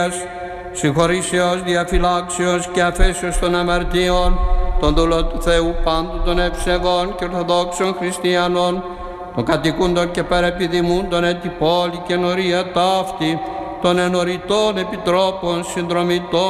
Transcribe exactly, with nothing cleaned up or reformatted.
συγχωρήσεως, διαφυλάξεως και αφέσεως των αμαρτίων, των δούλων του Θεού πάντου των ευσεβών και ορθοδόξων χριστιανών, των κατοικούντων και παρεπιδημούντων εν τη πόλη και νορία ταύτη, των ενωρητών επιτρόπων, συνδρομητών